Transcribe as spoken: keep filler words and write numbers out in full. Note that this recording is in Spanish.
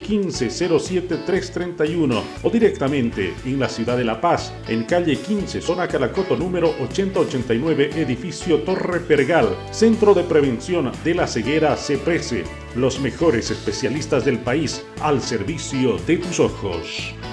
quince cero siete tres treinta y uno o directamente en la ciudad de La Paz, en calle quince, zona Calacoto, número ochenta ochenta y nueve, edificio Torre Pergal, Centro de Prevención de la Ceguera CEPRESE. Los mejores especialistas del país al servicio de tus ojos.